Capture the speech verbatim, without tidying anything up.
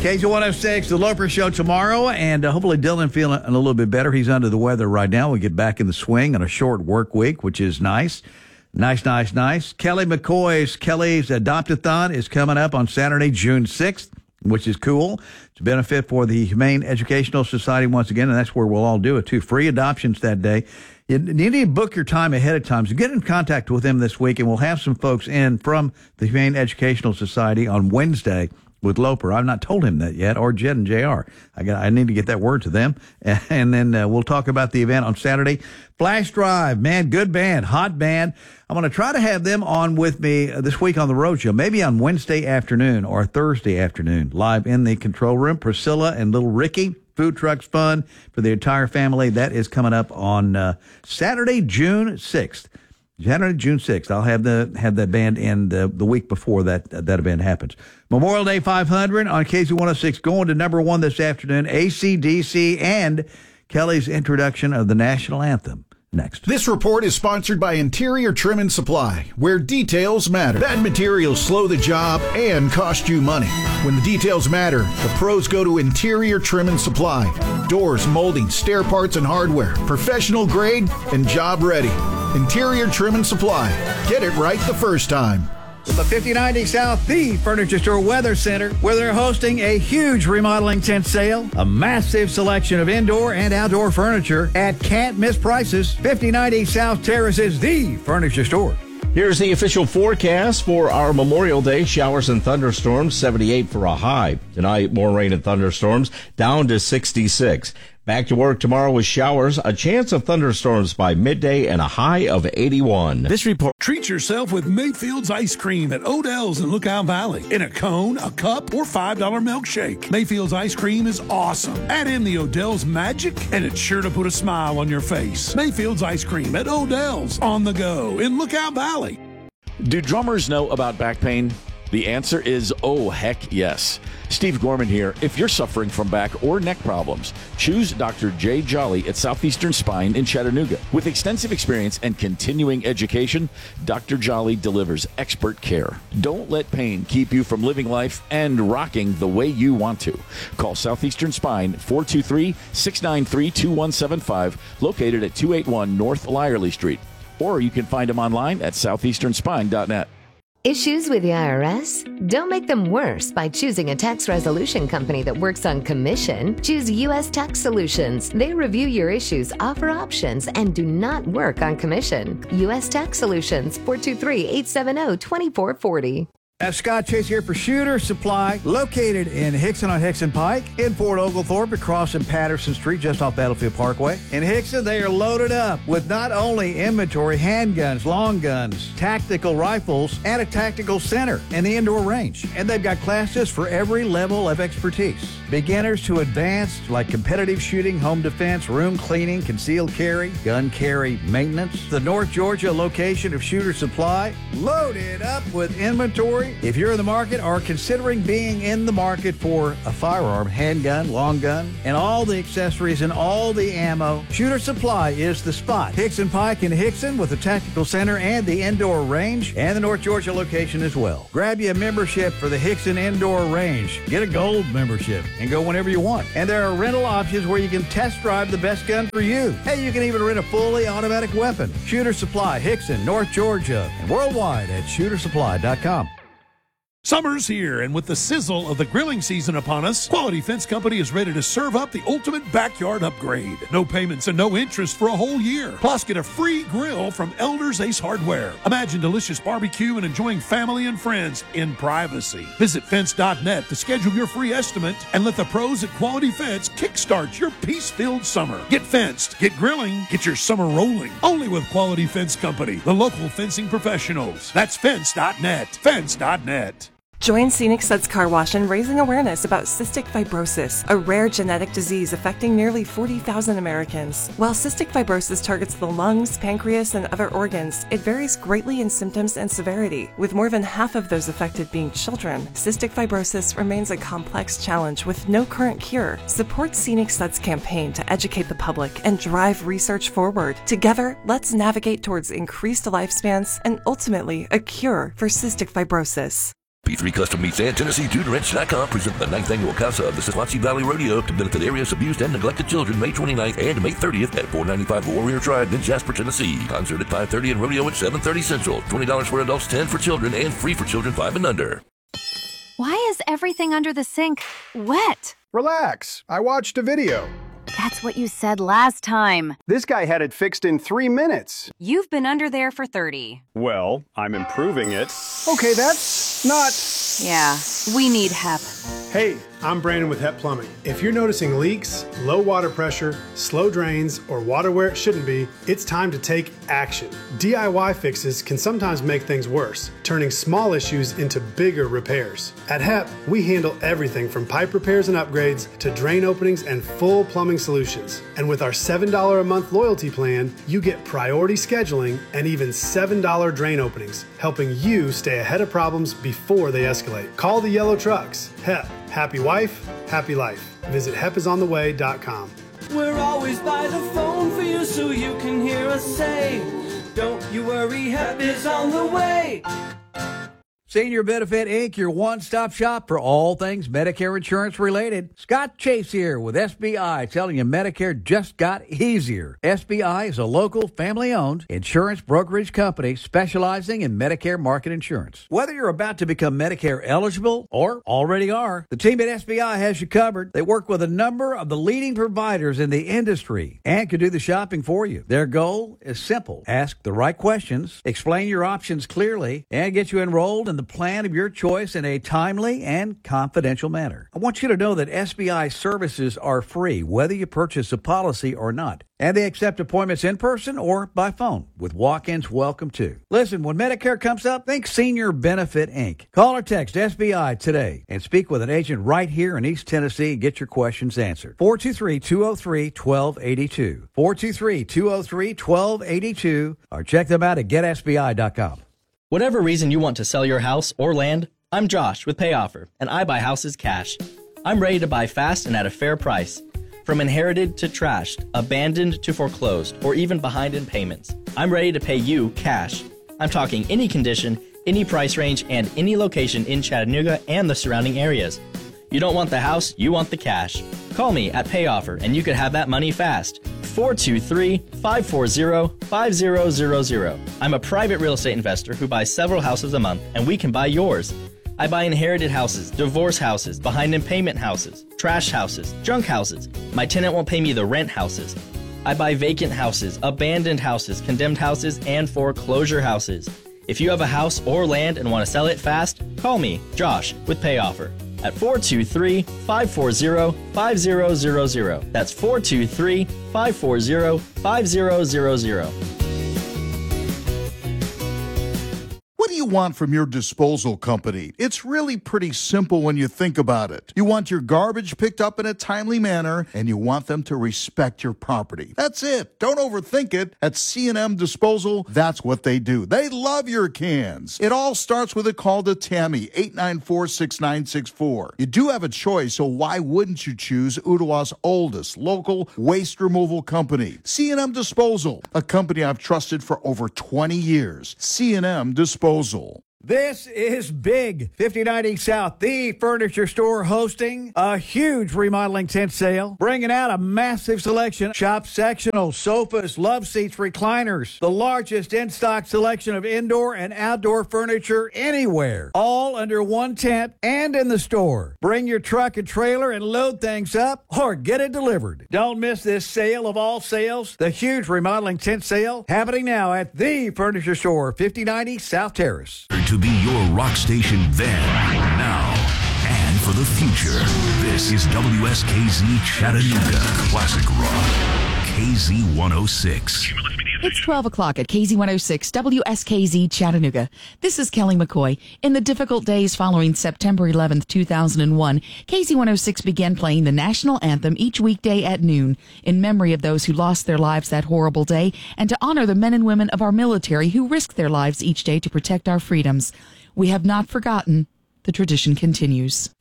K Z one oh six, the Loper Show tomorrow, and uh, hopefully Dylan feeling a little bit better. He's under the weather right now. We get back in the swing on a short work week, which is nice. Nice, nice, nice. Kelly McCoy's Kelly's Adopt-a-thon is coming up on Saturday, June sixth, which is cool. It's a benefit for the Humane Educational Society once again, and that's where we'll all do it, too. Free adoptions that day. You need to book your time ahead of time, so get in contact with them this week, and we'll have some folks in from the Humane Educational Society on Wednesday with Loper. I've not told him that yet, or Jed and J R. I got. I need to get that word to them, and then uh, we'll talk about the event on Saturday. Flash Drive, man, good band, hot band. I'm going to try to have them on with me this week on the road show, maybe on Wednesday afternoon or Thursday afternoon, live in the control room. Priscilla and little Ricky. Food trucks fun for the entire family. That is coming up on uh, Saturday, June sixth. Saturday, June sixth. I'll have the have that band in the, the week before that uh, that event happens. Memorial Day five hundred on K Z one oh six going to number one this afternoon. A C D C and Kelly's introduction of the national anthem. Next. This report is sponsored by Interior Trim and Supply, where details matter. Bad materials slow the job and cost you money. When the details matter, the pros go to Interior Trim and Supply. Doors, molding, stair parts, and hardware. Professional grade and job ready. Interior Trim and Supply. Get it right the first time. The fifty ninety South, the Furniture Store Weather Center, where they're hosting a huge remodeling tent sale, a massive selection of indoor and outdoor furniture at can't miss prices. fifty ninety South Terrace is the Furniture Store. Here's the official forecast for our Memorial Day. Showers and thunderstorms, seventy-eight for a high. Tonight, more rain and thunderstorms, down to sixty-six. Back to work tomorrow with showers, a chance of thunderstorms by midday, and a high of eighty-one. This report. Treat yourself with Mayfield's ice cream at Odell's in Lookout Valley. In a cone, a cup, or five dollar milkshake. Mayfield's ice cream is awesome. Add in the Odell's magic, and it's sure to put a smile on your face. Mayfield's ice cream at Odell's on the go in Lookout Valley. Do drummers know about back pain? The answer is, oh, heck yes. Steve Gorman here. If you're suffering from back or neck problems, choose Doctor Jay Jolly at Southeastern Spine in Chattanooga. With extensive experience and continuing education, Doctor Jolly delivers expert care. Don't let pain keep you from living life and rocking the way you want to. Call Southeastern Spine, four two three, six nine three, two one seven five, located at two eighty-one North Lyerly Street. Or you can find them online at southeastern spine dot net. Issues with the I R S? Don't make them worse by choosing a tax resolution company that works on commission. Choose U S Tax Solutions. They review your issues, offer options, and do not work on commission. U S Tax Solutions, four two three, eight seven zero, two four four zero. That's Scott Chase here for Shooter Supply, located in Hickson on Hickson Pike, in Fort Oglethorpe, across in Patterson Street, just off Battlefield Parkway. In Hickson, they are loaded up with not only inventory, handguns, long guns, tactical rifles, and a tactical center in the indoor range. And they've got classes for every level of expertise. Beginners to advanced, like competitive shooting, home defense, room cleaning, concealed carry, gun carry maintenance. The North Georgia location of Shooter Supply, loaded up with inventory. If you're in the market or considering being in the market for a firearm, handgun, long gun, and all the accessories and all the ammo, Shooter Supply is the spot. Hickson Pike in Hickson with the Tactical Center and the indoor range, and the North Georgia location as well. Grab you a membership for the Hickson Indoor Range. Get a gold membership and go whenever you want. And there are rental options where you can test drive the best gun for you. Hey, you can even rent a fully automatic weapon. Shooter Supply, Hickson, North Georgia, and worldwide at shooter supply dot com. Summer's here, and with the sizzle of the grilling season upon us, Quality Fence Company is ready to serve up the ultimate backyard upgrade. No payments and no interest for a whole year. Plus, get a free grill from Elder's Ace Hardware. Imagine delicious barbecue and enjoying family and friends in privacy. Visit fence dot net to schedule your free estimate and let the pros at Quality Fence kickstart your peace-filled summer. Get fenced, get grilling, get your summer rolling. Only with Quality Fence Company, the local fencing professionals. That's fence dot net. fence dot net. Join Scenic Suds Car Wash in raising awareness about cystic fibrosis, a rare genetic disease affecting nearly forty thousand Americans. While cystic fibrosis targets the lungs, pancreas, and other organs, it varies greatly in symptoms and severity. With more than half of those affected being children, cystic fibrosis remains a complex challenge with no current cure. Support Scenic Suds campaign to educate the public and drive research forward. Together, let's navigate towards increased lifespans and ultimately a cure for cystic fibrosis. P three Custom Meats and Tennessee Dude Ranch dot com present the ninth annual Casa of the Sequatchie Valley Rodeo to benefit area's abused and neglected children May twenty-ninth and May thirtieth at four ninety-five Warrior Drive in Jasper, Tennessee. Concert at five thirty and rodeo at seven thirty Central. twenty dollars for adults, ten dollars for children, and free for children five and under. Why is everything under the sink wet? Relax. I watched a video. That's what you said last time. This guy had it fixed in three minutes. You've been under there for thirty. Well, I'm improving it. Okay, that's not... Yeah, we need H E P. Hey, I'm Brandon with H E P Plumbing. If you're noticing leaks, low water pressure, slow drains, or water where it shouldn't be, it's time to take action. D I Y fixes can sometimes make things worse, turning small issues into bigger repairs. At H E P, we handle everything from pipe repairs and upgrades to drain openings and full plumbing solutions. And with our seven dollars a month loyalty plan, you get priority scheduling and even seven dollars drain openings, helping you stay ahead of problems before they escalate. Call the yellow trucks. H E P. Happy wife, happy life. Visit H E P is on the way dot com. We're always by the phone for you so you can hear us say, don't you worry, H E P is on the way. Senior Benefit Incorporated, your one-stop shop for all things Medicare insurance related. Scott Chase here with S B I, telling you Medicare just got easier. S B I is a local, family-owned insurance brokerage company specializing in Medicare market insurance. Whether you're about to become Medicare eligible or already are, the team at S B I has you covered. They work with a number of the leading providers in the industry and can do the shopping for you. Their goal is simple. Ask the right questions, explain your options clearly, and get you enrolled in the plan of your choice in a timely and confidential manner. I want you to know that S B I services are free, whether you purchase a policy or not. And they accept appointments in person or by phone, with walk-ins welcome too. Listen, when Medicare comes up, think Senior Benefit Incorporated. Call or text S B I today and speak with an agent right here in East Tennessee and get your questions answered. four two three, two oh three, one two eight two. four two three, two oh three, one two eight two. Or check them out at get S B I dot com. Whatever reason you want to sell your house or land, I'm Josh with PayOffer, and I buy houses cash. I'm ready to buy fast and at a fair price. From inherited to trashed, abandoned to foreclosed, or even behind in payments, I'm ready to pay you cash. I'm talking any condition, any price range, and any location in Chattanooga and the surrounding areas. You don't want the house, you want the cash. Call me at PayOffer, and you could have that money fast. four two three, five four zero, five zero zero zero. I'm a private real estate investor who buys several houses a month, and we can buy yours. I buy inherited houses, divorce houses, behind in payment houses, trash houses, junk houses. My tenant won't pay me the rent houses. I buy vacant houses, abandoned houses, condemned houses, and foreclosure houses. If you have a house or land and want to sell it fast, call me, Josh, with PayOffer at four two three, five four zero, five zero zero zero. That's four two three, five four zero, five zero zero zero. What do you want from your disposal company? It's really pretty simple when you think about it. You want your garbage picked up in a timely manner, and you want them to respect your property. That's it. Don't overthink it. At C and M Disposal, that's what they do. They love your cans. It all starts with a call to Tammy, eight nine four, six nine six four. You do have a choice, so why wouldn't you choose Ottawa's oldest local waste removal company? C and M Disposal, a company I've trusted for over twenty years. C and M Disposal. This is big. fifty ninety South, the furniture store, hosting a huge remodeling tent sale, bringing out a massive selection. Shop sectional, sofas, love seats, recliners, the largest in-stock selection of indoor and outdoor furniture anywhere, all under one tent and in the store. Bring your truck and trailer and load things up or get it delivered. Don't miss this sale of all sales, the huge remodeling tent sale, happening now at the furniture store, fifty ninety South Terrace. To be your rock station then, now, and for the future. This is W S K Z Chattanooga, Classic Rock, K Z one oh six. It's twelve o'clock at K Z one oh six, W S K Z Chattanooga. This is Kelly McCoy. In the difficult days following September eleventh, two thousand one, K Z one oh six began playing the national anthem each weekday at noon in memory of those who lost their lives that horrible day and to honor the men and women of our military who risk their lives each day to protect our freedoms. We have not forgotten. The tradition continues.